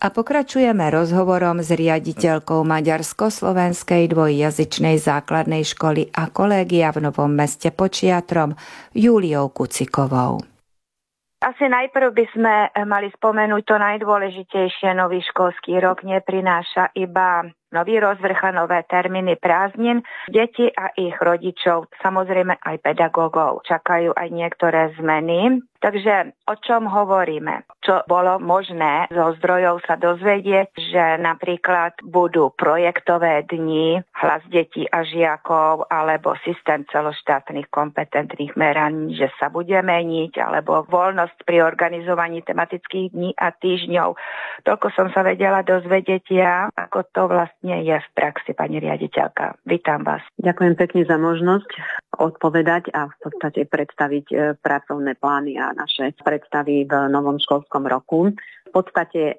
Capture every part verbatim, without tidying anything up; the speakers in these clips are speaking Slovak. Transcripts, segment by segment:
A pokračujeme rozhovorom s riaditeľkou maďarsko-slovenskej dvojjazyčnej základnej školy a kolégia v Novom Meste pod Šiatrom Júliou Kucikovou. Asi najprv by sme mali spomenúť to najdôležitejšie. Nový školský rok neprináša iba nový rozvrh a nové termíny prázdnin. Deti a ich rodičov, samozrejme aj pedagógov, čakajú aj niektoré zmeny. Takže o čom hovoríme? Čo bolo možné zo zdrojov sa dozvedieť, že napríklad budú projektové dni, hlas detí a žiakov, alebo systém celoštátnych kompetentných meraní, že sa bude meniť, alebo voľnosť pri organizovaní tematických dní a týždňov. Toľko som sa vedela dozvedieť ja, ako to vlastne je v praxi, pani riaditeľka. Vítam vás. Ďakujem pekne za možnosť odpovedať a v podstate predstaviť pracovné plány a naše predstavy v novom školskom roku. V podstate e,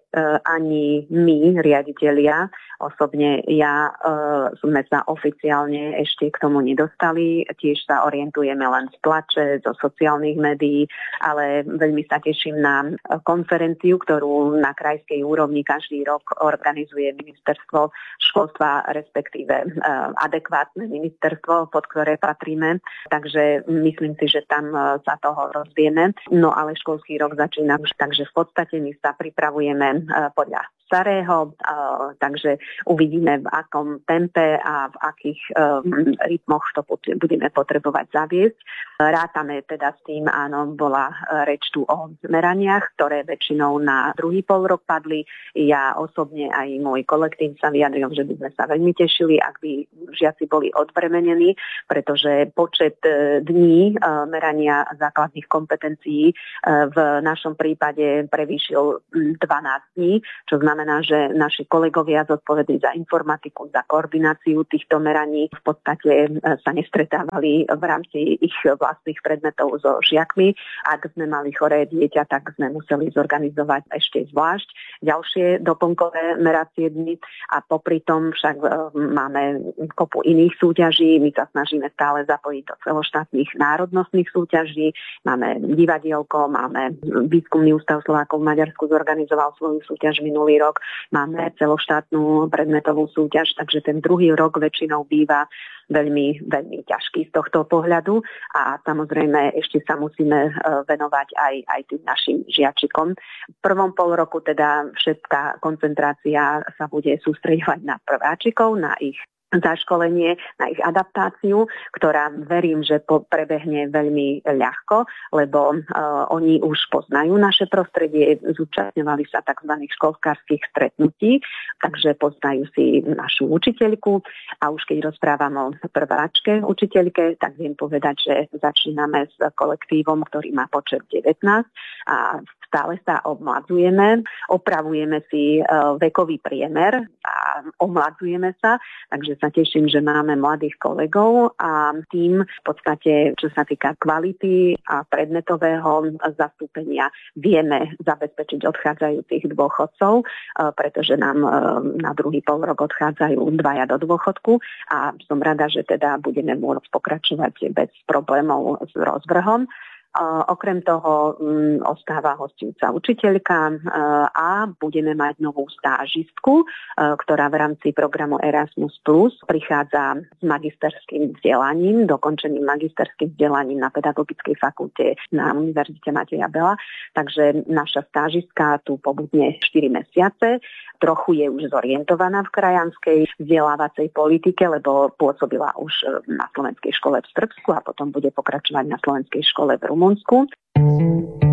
ani my, riaditelia, osobne ja, e, sme sa oficiálne ešte k tomu nedostali. Tiež sa orientujeme len z tlače, zo sociálnych médií, ale veľmi sa teším na konferenciu, ktorú na krajskej úrovni každý rok organizuje ministerstvo školstva, respektíve e, adekvátne ministerstvo, pod ktoré patríme. Takže myslím si, že tam sa toho rozvieme. No ale školský rok začína už, takže v podstate my sa pripravujeme podľa starého, takže uvidíme, v akom tempe a v akých rytmoch to budeme potrebovať zaviesť. Rátame teda s tým, áno, bola reč tu o meraniach, ktoré väčšinou na druhý pol rok padli. Ja osobne aj môj kolektív sa vyjadril, že by sme sa veľmi tešili, ak by žiaci boli odbremenení, pretože počet dní merania základných kompetencií v našom prípade prevýšil dvanásť dní, čo znamená, znamená, že naši kolegovia zodpovední za informatiku, za koordináciu týchto meraní v podstate sa nestretávali v rámci ich vlastných predmetov so žiakmi. Ak sme mali choré dieťa, tak sme museli zorganizovať ešte zvlášť ďalšie doplnkové meracie dni a popri tom však máme kopu iných súťaží. My sa snažíme stále zapojiť do celoštátnych národnostných súťaží. Máme divadielko, máme Výskumný ústav Slovákov v Maďarsku zorganizoval svoju súťaž minulý rok. Máme celoštátnu predmetovú súťaž, takže ten druhý rok väčšinou býva veľmi, veľmi ťažký z tohto pohľadu a samozrejme ešte sa musíme venovať aj, aj tým našim žiačikom. V prvom pol roku teda všetká koncentrácia sa bude sústreďovať na prváčikov, na ich zaškolenie, na ich adaptáciu, ktorá verím, že prebehne veľmi ľahko, lebo uh, oni už poznajú naše prostredie, zúčastňovali sa tzv. Školskárskych stretnutí, takže poznajú si našu učiteľku a už keď rozprávam o prváčke učiteľke, tak viem povedať, že začíname s kolektívom, ktorý má počet devätnásť a stále sa omladzujeme, opravujeme si uh, vekový priemer a omladzujeme sa, takže sa teším, že máme mladých kolegov a tým v podstate, čo sa týka kvality a predmetového zastúpenia, vieme zabezpečiť odchádzajúcich dôchodcov, pretože nám na druhý pol rok odchádzajú dvaja do dôchodku a som rada, že teda budeme môcť pokračovať bez problémov s rozvrhom. Okrem toho um, ostáva hostujúca učiteľka uh, a budeme mať novú stážistku, uh, ktorá v rámci programu Erasmus plus prichádza s magisterským vzdelaním, dokončeným magisterským vzdelaním na Pedagogickej fakulte na Univerzite Mateja Bela. Takže naša stážistka tu pobudne štyri mesiace. Trochu je už zorientovaná v krajanskej vzdelávacej politike, lebo pôsobila už na Slovenskej škole v Srbsku a potom bude pokračovať na Slovenskej škole v Rumunsku.